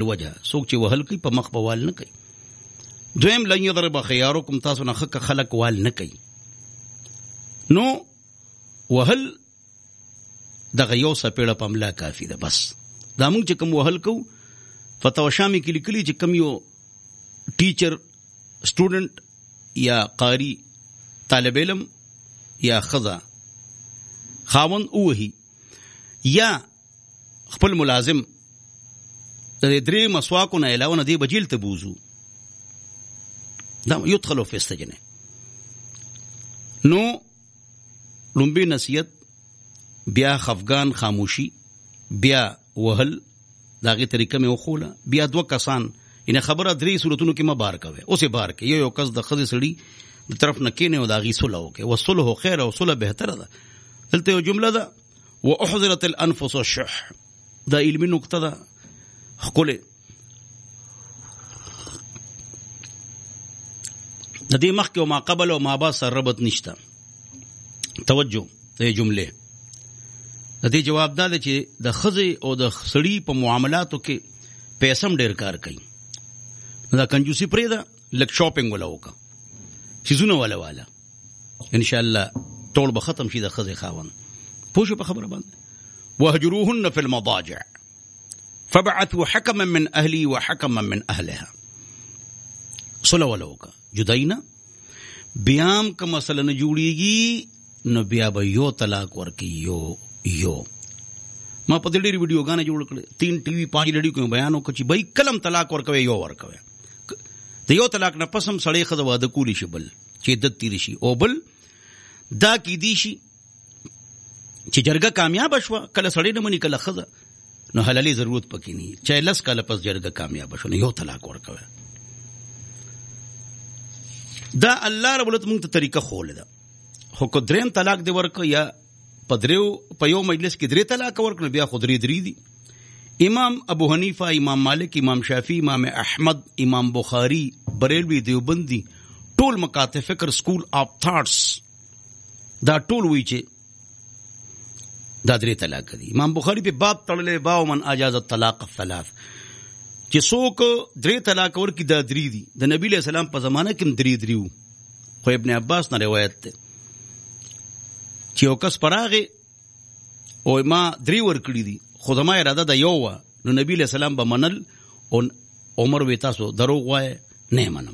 وجه څوک چې وهل کوي په مخ په وال نه کوي. دویم لن یضرب خیارکم تاسو نه خک خلق وال نه کوي. نو وهل دغه یو سپېړه په املا کافي ده. بس دا موږ چې کوم وهل کوو فتوا شامي کې لیکلي چې کوم یو ټیچر سټوډنټ یا قاری طالب علم یا خزا خاوند اوهي یا خپل ملازم د درې مسواکو نه علاوه نه دی بجیل ته بوزو دا يدخلوا في السجن. نو لومبي نصیحت بیا خفغان خاموشي بیا وهل داغه طریقه مې وخوله. بیا دوه کسان ان خبره درې صورتونو کې ما بار کوي اوسه بار کې یو کس د خزه سړي د طرف نه کینه او داغي صلح وکي وصلح خیر او صلح بهتره ده. دلته یو جمله ده واحضرت الانفس الشح دا علمي نقطه ده خپل د دې مخکې او ما قبل او ما بعد سره ربط نشته. توجه دې جمله د دې جواب دا دی چې د خزه او د سړي په معاملاتو کې پیسم ډیر کار کوي. دا کنجوسی پرې ده لک شاپینګ ولا وکا سيزونه والا ان شاء الله ټول به ختم شي د خزه خاون. پوښ په خبره باندې وهجروهن في المضاجع فبعثوا حكما من اهلي وحكما من اهلها. صلح ولا وکا جداینا بیام کا مسله نه جوړیږي نو بیا به یو طلاق ورکي یو ما په دې ډېری ویډیو غانې جوړ کړې 3 ټي وي 5 لړۍ کوم بیان وکړي چې بای کلم طلاق ورکوي یو ورکوي ته یو طلاق نه پسم سړی خزه واده کولی شي بل چې عدت تیر شي او بل دا کی دی شي چې جرګه کامیاب شوه کله سړی نه مني کله خزه نو حلالي ضرورت پکې نه چې لس کله پس جرګه کامیاب شوه یو طلاق ورکوي. دا الله رب العزت موږ ته طریقه خول ده. خو کو دریم طلاق دی ورک یا پدریو په یو مجلس کې درې طلاق ورکړي بیا خو درې دي. امام ابو حنیفه امام مالک امام شافعی امام احمد امام بخاری بریلوی دیوبندی ټول مکاتب فکر سکول اف تھاټس دا ټول وی چې دا درې طلاق دي. امام بخاری په باب تړلې باو من اجاز الطلاق الثلاث چې څوک درې طلاق ورکړي دا درې دي. د نبی له سلام په زمانه کې درې خو ابن عباس نه روایت ده چې یو کس پراغه او ما درې ورکړي دي خو زما اراده د یو و نو نبی له سلام به منل او عمر وی تاسو دروغ وای نه منم.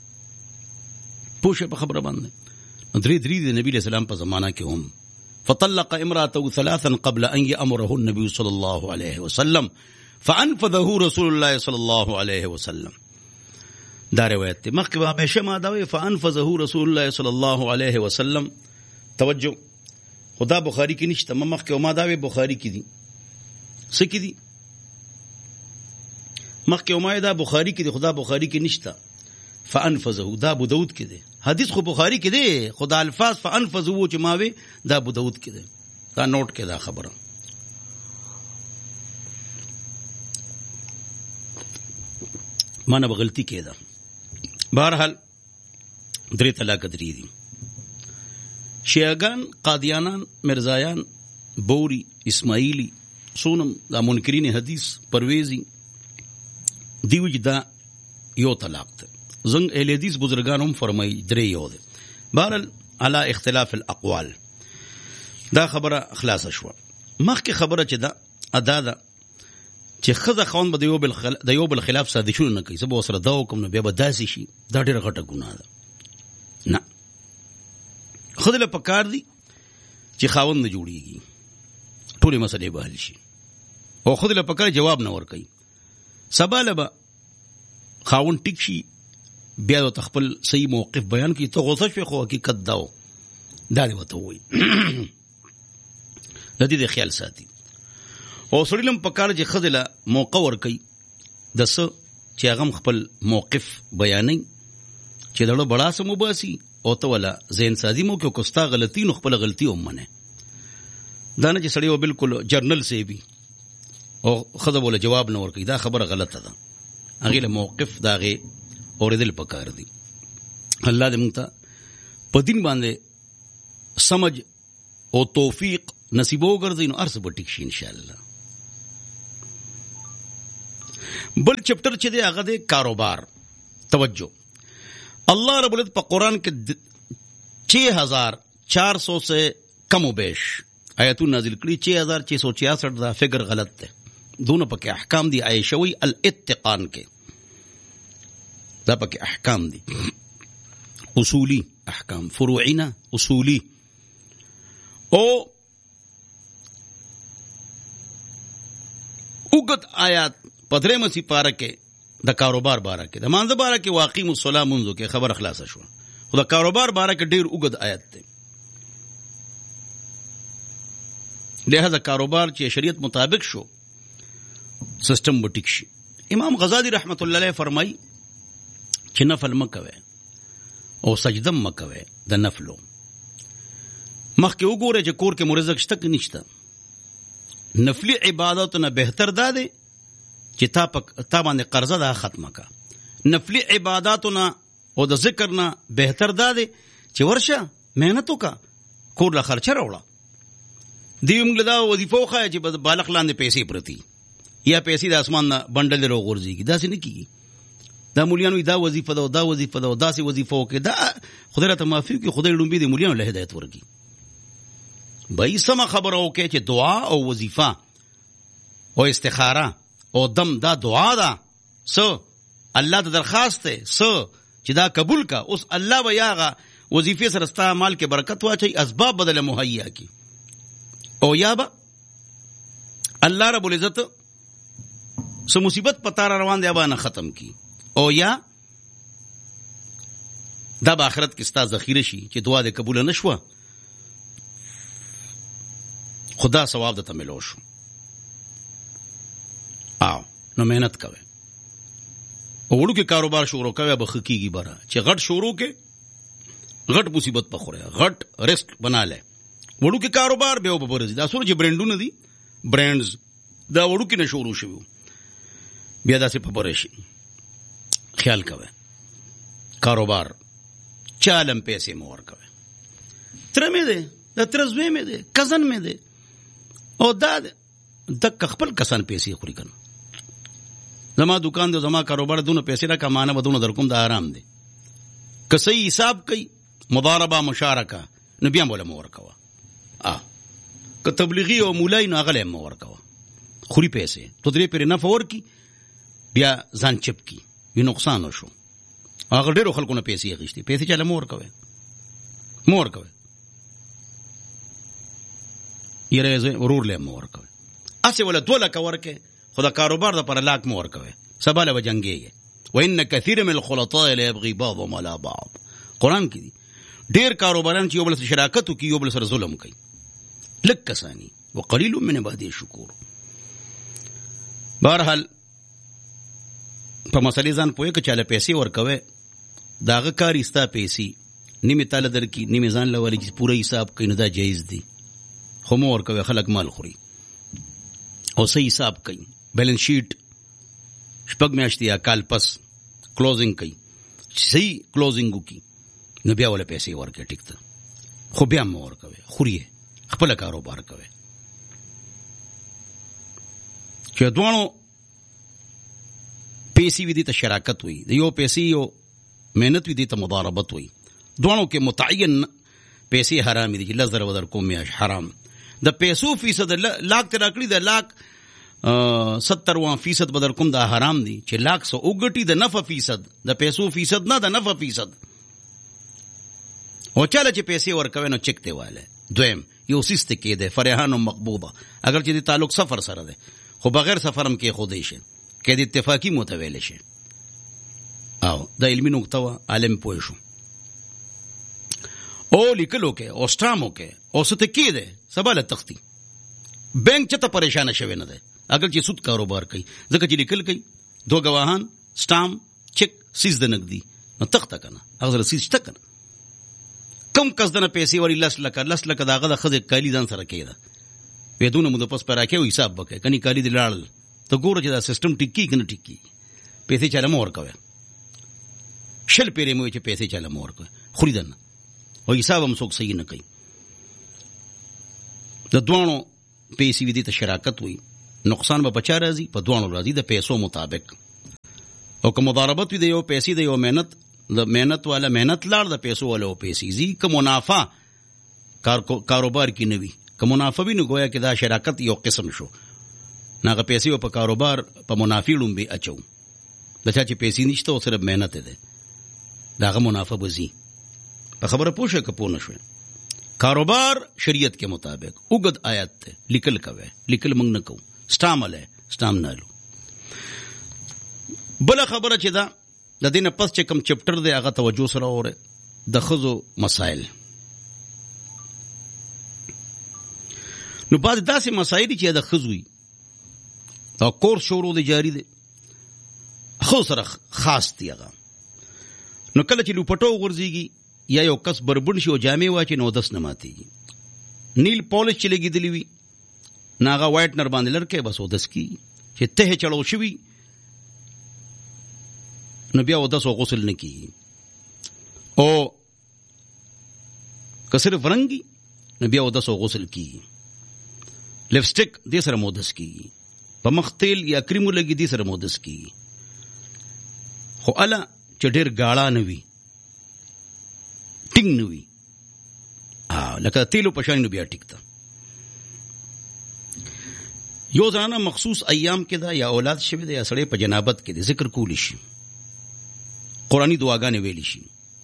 پوښه په خبره باندې درې د نبی له سلام په زمانہ کې هم فطلق امراته ثلاثا قبل ان يأمره النبي صلى الله عليه وسلم فانفذه رسول الله صلى الله عليه وسلم. دا روایت ته مخکې به همیشه ما دا وی فانفذه رسول الله صلى الله عليه وسلم. توجه خدا بخاری کې نشته ما مخکې او ما دا وی بخاری کې دي سکی دي مخکې او ما دا بخاری کې دي خدا بخاری کې نشته. فانفذه دا ابو داود کې دي حدیث خو بخاری کې دي خدا الفاظ فانفذه چې ما وی دا ابو داود کې دي. دا نوٹ کې دا خبره مانه بغلطی کې ده. بهرحال درې طلاق درې دي. شیعگان قادیانان مرزایان بوری اسماعیلی سونم دا منکرین حدیث پرویزی دیوج دا یو طلاق ده. زنگ اہل حدیث بزرگان هم فرمائی درې یو ده. بهرحال علی اختلاف الاقوال دا خبره خلاصه شو. مخکې خبره چې دا ادا ده چې خزه خوان به د یو بل خلاف سازشونه نه کوي. سبا سره دا حکم نه بیا به داسې شي دا ډېره غټه ګناه ده. نه خزه له پکار دي چې خاوند نه جوړیږي ټولې مسلې به حل شي او خزه له پکار جواب نه ورکوي. سبا له به خاوند ټیک شي بیا د خپل صحیح موقف بیان کوي. ته غوسه شوې خو حقیقت دا دی ورته وایي د دې خیال ساتي. او سړی لم پکار چې خزه له موقع ورکوي د څه چې هغه خپل موقف بیانوي چې دړو بڑا سمو باسي او ته ولا ذهن سازي مو کې کوستا غلطي نو خپل غلطي هم منه. دا نه چې سړی و بالکل جرنل سی بي او خزه بوله جواب نه ورکوي دا خبره غلطه ده. هغه له موقف داغه اوریدل پکار دي. الله دې مونږ ته په دین باندې سمج او توفیق نصیب وګرځي نو ارس به ټیک شي ان شاء الله. بل چپټر چې دی هغه دی کاروبار. توجه، الله رب العزت په قرآن کې 6400 سے کم و بیش آیتون نازل کړي. 6666 دا فگر غلط دی. دونه پکې احکام دي. عائشوی الاتقان کې دا پکې احکام دي، اصولی احکام، فروعینا اصولی. او اوږد آیات په درېمه سپاره کې د کاروبار باره کې، د مانځه باره کې واقیم الصلاة منځو کې خبر خلاصه شو. خو د کاروبار باره کې ډېر اوږد آیات دی. لہذا کاروبار چې شریعت مطابق شو سسٹم به ټیک شي. امام غزالی رحمت الله علیه فرمای چې نفل مکوي او سجده مکوي د نفلو. مخکې وګوره چې کور کې مرزق شته که نشته. نفلی عبادتونه بهتر دا دی چې تا باندې قرضه دا ختمه کا. نفلی عبادتونه او د ذکر نه بهتر دا دی چې ورشه مهنت وکړه، کور له خرچه راوړه. دی موږ دا وظیفه وښایه چې بالغ لاندې پیسې پرتی یا پیسې د اسمان نه بنډل راغورځېږي. داسې نه کېږي. دا مولیانو دا وظیفه ده او دا وظیفه ده او داسې وظیفه وکړي. دا خدای راته معافي وکړي. خدای لومبي د مولیانو له هدایت ورکړي. بای سمه خبره وکړي چې دعا او وظیفه او استخاره او دم دا دعا ده. څه الله ته درخواست دی څه چې دا قبول کا. اوس الله به یاغه وظیفې سره ستا مال کې برکت واچي، اسباب بدله مهیا کی. او یا به الله رب العزت سو مصیبت پتا را روان دی ابا نه ختم کی. او یا دا به آخرت کې ستا ذخیره شي چې دعا دې قبول نه شوه، خدا ثواب دته ملو شو. نو محنت کوي. وړو کې کاروبار شروع کوي به خکېږي بره. چې غټ شروع کې غټ مصیبت پخوره، غټ رسک بنا لے. وړو کې کاروبار به وبرزي. دا سره چې برانډونه دي، برانډز دا وړو کې نه شروع شوی بیا داسې په پرې شي. خیال کوي کاروبار چالم پیسې مور کوي. تر مې ده د ترزوی مې ده کزن مې ده او دا د خپل کسان پیسې خوري کنه. زما دکان دی زما کاروبار دونه پیسې را کمانه بدونه در کوم د آرام دی. که صحیح حساب کوي مضاربه مشارکه نو بیا مولا مور کوا. که تبلیغی او مولای نو هغه مور کوا. خوري پیسې تو درې پرې نه فور کی بیا ځان چپ کی یو نقصان وشو. هغه ډېرو خلکو نه پیسې اخیستي. پیسې چاله مور کوي یره زه ورور له مور کوي. اسه ولا دوله کا ورکه خدا کاروبار د پر لاک مور کوي. سباله وجنګي وان كثير من الخلطاء لا يبغي بعضهم على بعض. قران کې دي ډېر کاروباران چې یو بل سره شراکت کوي یو بل سره ظلم کوي. لک کسانی وقلیل من عباده الشکور. بهرحال په مسلې ځان پوهه کې چاله پیسې ورکوي داغه کار استا پیسې نیمه تعالی درکې نیمه ځان لولي چې پوره حساب کوي نو دا جایز دی. خو مور کوي خلک مال خوري او صحیح حساب کوي. بیلنس شیټ شپږ میاشتې یا کال پس کلوزینګ کوي. صحیح کلوزینګ وکړي نو بیا ولا پیسې ورکړي. ټیک ده. خو بیا مور کوي خوري خپل کاروبار کوي. چې دوانو پیسې وي دي ته شراکت وي، د یو پیسې یو محنت وي دي ته مضاربت وي. دوانو کې متعین پیسې حرام دي چې لزر ودر کوم یا حرام. د پیسو فیصد لاک تر اکړي د لاک 70% بدر کوم دا حرام دي. چې لاک سو وګټي د نفع فیصد د پیسو فیصد نه د نفع فیصد. او چاله چې پیسې ورکوي نو چک ته واله. دویم یو سیست کې ده فرحان او مقبوضه. اگر چې د تعلق سفر سره ده خو بغیر سفرم کې خودی شي کې د اتفاقی متویل شي. او د علمي نقطه عالم پوه شو او لیکلو کې او سټامو کې او ست کې ده سباله تختی. بینک چته پریشان شوی نه ده اگر چې سود کاروبار کوي ځکه چې لیکل کوي دو گواهان سټام چک سیز د نقدي نو تخته کنه هغه سیز شته کنه. کم کس دنه پیسې وری لس لکه داغه د خزه کالی ځان سره کېده بدون مو د پس پر راکې حساب وکړي کني کالی دی لاړ ته ګوره چې دا سیستم ټیکی کنه ټیکی. پیسې چاله مور کوي شل پیرې مو چې پیسې چاله مور کوي خوري دنه او حساب هم څوک صحیح نه کوي. د دوانو پیسې وي دي ته شراکت وي نقصان به بچا راځي په دوانو راځي د پیسو مطابق. او که مضاربت وي د یو پیسې د یو مهنت والا مهنت لاړ د پیسو والا پیسې زی که منافع کاروبار کې نه وي که منافع وي نو گویا کې دا شراکت یو قسم شو ناغه پیسې په کاروبار په منافع لومبي اچو د چا چې پیسې نشته او صرف مهنت ده داغه منافع بزي په خبره پوښه که پوه نشوي کاروبار شریعت کے مطابق اگد آیات تے لکل کوے لکل منگ نہ کو سٹام علی سٹام نہ لو بلا خبره چې دا د دینه پس چې کم چپټر دی هغه توجه سره اوره د خزو مسائل نو بعد داسې مسائل چې د خزوي او کورس شروع دی جاری دی خو سره خاص دی هغه نو کله چې لوپټو ورزيږي یا یو کس بربند شي او جامې واچي نو دس نه ماتيږي نیل پالش چې لګیدلی وي ناغه وایټ نر باندې لړکه بس او دس کی چې ته چلو شوی نو بیا او دس او غسل نه کی او کسر فرنګي نو بیا او دس او غسل کی لپسټک دې سره مودس کی په مخ تیل یا کریمو لګي دې سره مودس کی خو الا چې ډېر گاړه نه وي ټینګ نه وي لکه تیلو پشان نو بیا ټیکتا یو ځانه مخصوص ایام کې دا یا اولاد شوی دا یا سړی په جنابت کې ذکر کولی شي قرآنی دعاګانې ویلی شي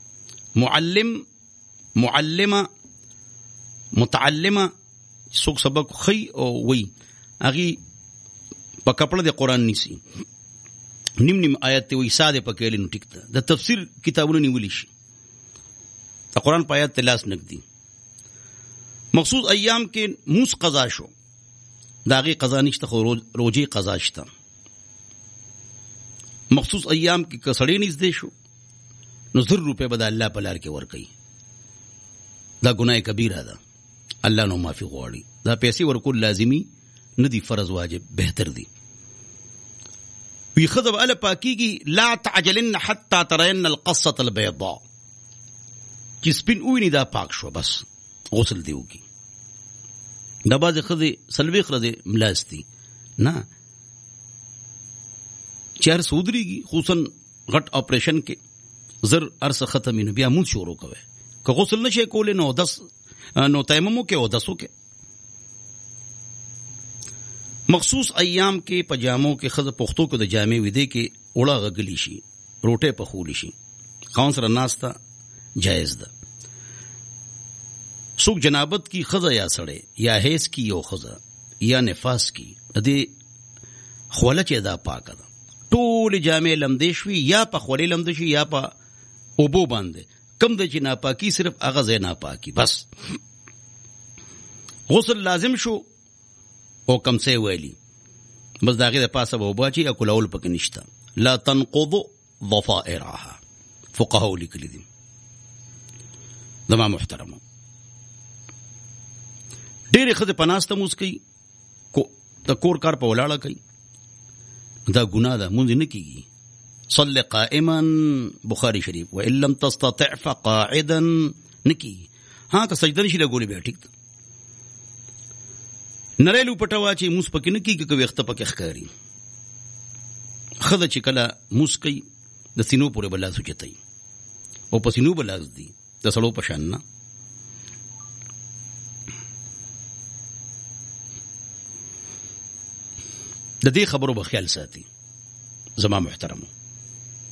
معلمه متعلمه څوک سبق خي او وی هغه په کپړه د قرآن نیسی نیم آیات ته وی ساده پکې لنو ټیکتا د تفسیر کتابونه نیولی شي د قرآن په آیات تلاس نکدي مخصوص ایام کې موس قضا شو داغي قضا نشته خو روزي قضا شته مخصوص ایام کې کسړې نږدې شو نو 100 روپے به د الله په لار کې ورکړي دا ګناه کبیره ده الله نو معافي غواړي دا پیسې ورکول لازمی نه دي فرض واجب بهتر دي وی خذب ال پاکیږي لا تعجلن حتى ترين القصه البيضاء چې سپین ویني دا پاک شو بس غسل دیوږي دا باز خذ سلوي خرده ملاستی نه چار سودريږي خصوصا غټ اپریشن کې زر ارس ختمینو بیا مون شروع کوي که غسل نشي کولې نو 10 نو تیممو کې او 10 کې مخصوص ایام کې پجامو کې خزه پختو کو د جامې وې کې اوړه غغلی شي روټه په خولي شي خان سره ناستا جائز ده سوق جنابت کی خزه یا سړی یا هیڅ کی یو خزه یا نفاس کی د خوله چې دا پاکه ده ټول جامې لمدې شوي یا په خولې لمدې شي یا په اوبو باندې کم د چې ناپاکی صرف هغه ځای ناپاکی بس غسل لازم شو او کم څه ویلي بس داغه د پاسه به وباچی اکلول پک نشتا لا تنقض ضفائرها فقهاء لیکلي دي دما محترم ډېر خزه پناسته موس کوي کو د کور کار په ولاړه کوي دا ګناه ده مونږ نه کیږي صلی قائما بخاری شریف و ان لم تستطع فقاعدا نکی ها که سجده نشي لګولې بیا ټیک نریلو پټوا چې موس پکې نه کیږي کوي وخت پکې ښکاری خزه چې کله موس کوي د سینو پورې بلا سوچتای او په سینو بلاز دي د سړو پشان نه د دې خبرو به خیال ساتي زما محترمو